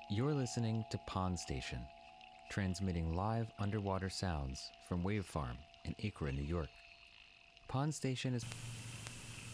You're listening to Pond Station, transmitting live underwater sounds from Wave Farm in Acra, New York. Pond Station is